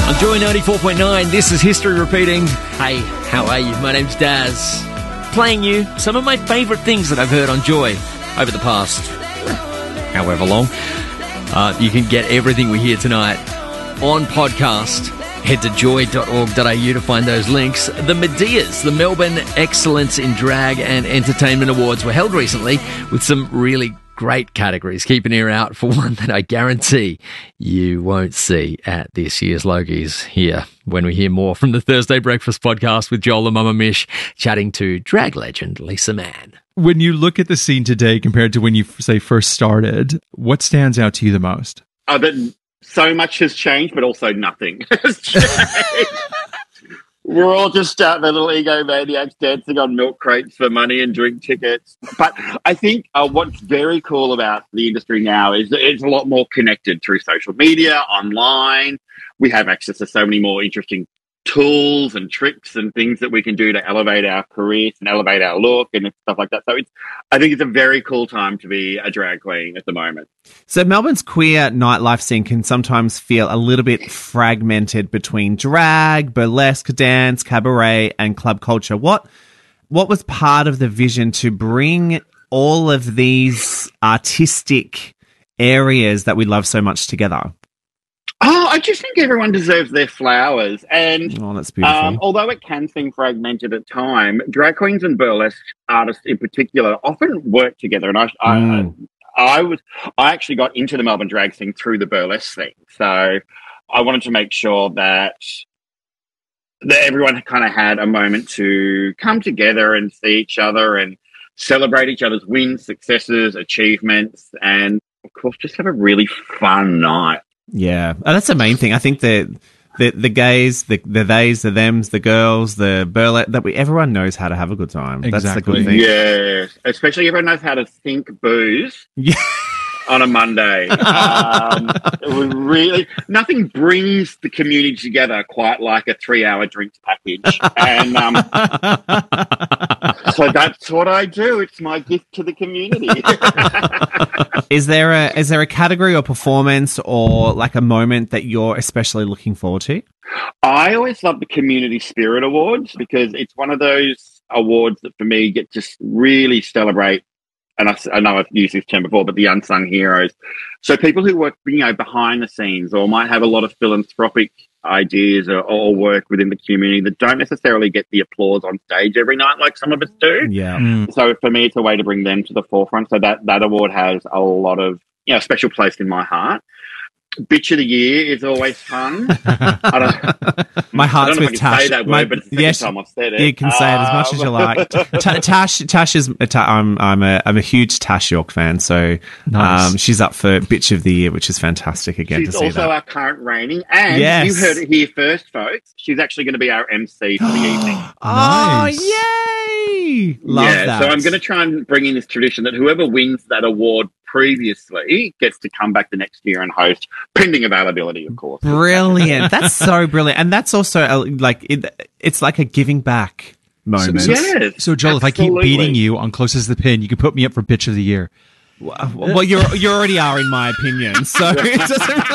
On Joy 94.9, this is History Repeating. Hey, how are you? My name's Daz. Playing you some of my favourite things that I've heard on Joy over the past however long. You can get everything we hear tonight on podcast. Head to joy.org.au to find those links. The Medeas, the Melbourne Excellence in Drag and Entertainment Awards, were held recently with some really great categories. Keep an ear out for one that I guarantee you won't see at this year's Logies here when we hear more from the Thursday Breakfast podcast with Joel and Mama Mish chatting to drag legend Lisa Mann. When you look at the scene today compared to when you, say, first started, what stands out to you the most? That so much has changed, but also nothing has changed. We're all just the little egomaniacs dancing on milk crates for money and drink tickets. But I think what's very cool about the industry now is that it's a lot more connected through social media, online. We have access to so many more interesting tools and tricks and things that we can do to elevate our careers and elevate our look and stuff like that. So I think it's a very cool time to be a drag queen at the moment. So Melbourne's queer nightlife scene can sometimes feel a little bit fragmented between drag, burlesque, dance, cabaret, and club culture. What was part of the vision to bring all of these artistic areas that we love so much together? Oh, I just think everyone deserves their flowers. And that's beautiful. Although it can seem fragmented at time, drag queens and burlesque artists in particular often work together. And I actually got into the Melbourne drag scene through the burlesque thing. So I wanted to make sure that everyone kind of had a moment to come together and see each other and celebrate each other's wins, successes, achievements, and of course, just have a really fun night. Yeah, that's the main thing. I think the gays, the theys, the thems, the girls, the burlesque, everyone knows how to have a good time. Exactly. That's the good thing. Yeah, especially everyone knows how to think booze. Yeah. On a Monday. Nothing brings the community together quite like a 3-hour drinks package. And so that's what I do. It's my gift to the community. Is there a category or performance or like a moment that you're especially looking forward to? I always love the Community Spirit Awards because it's one of those awards that for me get to really celebrate. And I know I've used this term before, but the unsung heroes. So people who work, behind the scenes or might have a lot of philanthropic ideas or work within the community that don't necessarily get the applause on stage every night like some of us do. Yeah. So for me, it's a way to bring them to the forefront. So that award has a lot of, special place in my heart. Bitch of the Year is always fun. My heart's with Tash. Say that word, but it's the second time I've said it. You can say it as much as you like. Tash is. I'm a huge Tash York fan, so nice. She's up for Bitch of the Year, which is fantastic again she's to see that. She's also our current reigning, and you heard it here first, folks. She's actually going to be our MC for the evening. Nice. Oh, yay! Love that. So I'm going to try and bring in this tradition that whoever wins that award previously gets to come back the next year and host, pending availability, of course. Brilliant. That's so brilliant. And that's also it's like a giving back moment. So Joel, absolutely. If I keep beating you on Closest to the Pin, you can put me up for Bitch of the Year. Well, you already are, in my opinion. So it doesn't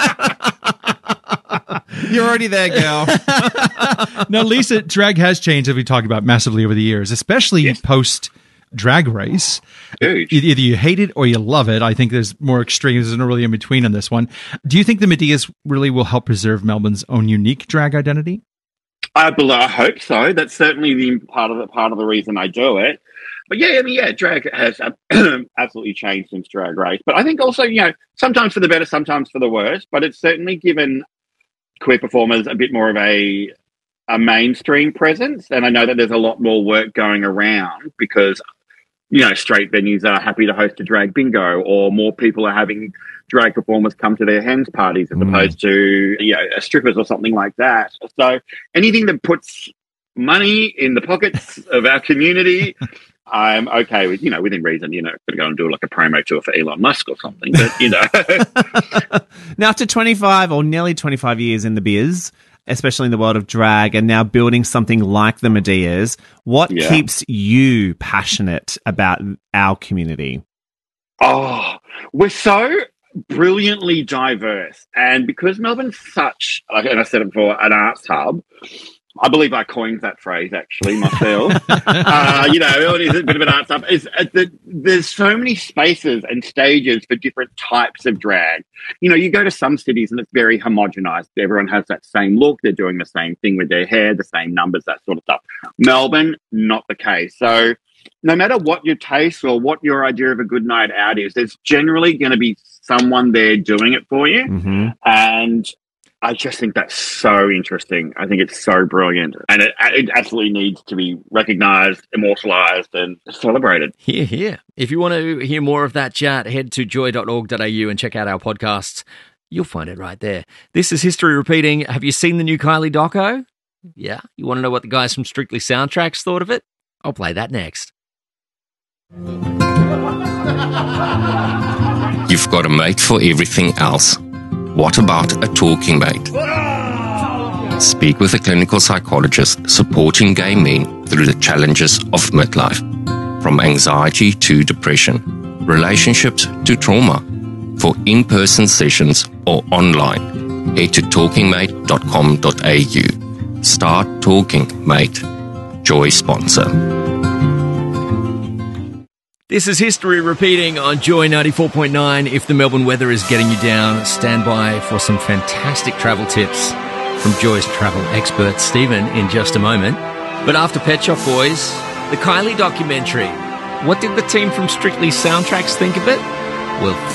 really... You're already there, girl. Now, Lisa, drag has changed, as we talked about, massively over the years, especially post Drag Race. Huge. Either you hate it or you love it. I think there's more extremes. There's no really in between on this one. Do you think the Medeas really will help preserve Melbourne's own unique drag identity? I hope so. That's certainly part of the reason I do it. But drag has absolutely changed since Drag Race. But I think also, sometimes for the better, sometimes for the worse. But it's certainly given queer performers a bit more of a mainstream presence. And I know that there's a lot more work going around because, straight venues are happy to host a drag bingo, or more people are having drag performers come to their hens parties as opposed to, strippers or something like that. So anything that puts money in the pockets of our community, I'm okay with, within reason, going to go and do like a promo tour for Elon Musk or something. But, Now, after 25 or nearly 25 years in the biz, especially in the world of drag, and now building something like the Medeas, what keeps you passionate about our community? Oh, we're so brilliantly diverse. And because Melbourne's such, like, and I said it before, an arts hub, I believe I coined that phrase actually myself. It is a bit of an art hub. There's so many spaces and stages for different types of drag. You go to some cities and it's very homogenized. Everyone has that same look. They're doing the same thing with their hair, the same numbers, that sort of stuff. Melbourne, not the case. So no matter what your taste or what your idea of a good night out is, there's generally going to be someone there doing it for you. Mm-hmm. And I just think that's so interesting. I think it's so brilliant. And it absolutely needs to be recognised, immortalised and celebrated. Here. If you want to hear more of that chat, head to joy.org.au and check out our podcasts. You'll find it right there. This is History Repeating. Have you seen the new Kylie doco? Yeah? You want to know what the guys from Strictly Soundtracks thought of it? I'll play that next. You've got a mate for everything else. What about a talking mate? Speak with a clinical psychologist supporting gay men through the challenges of midlife, from anxiety to depression, relationships to trauma. For in-person sessions or online, head to talkingmate.com.au. Start talking, mate. Joy sponsor. This is History Repeating on Joy 94.9. If the Melbourne weather is getting you down, stand by for some fantastic travel tips from Joy's travel expert, Stephen, in just a moment. But after Pet Shop Boys, the Kylie documentary. What did the team from Strictly Soundtracks think of it? We'll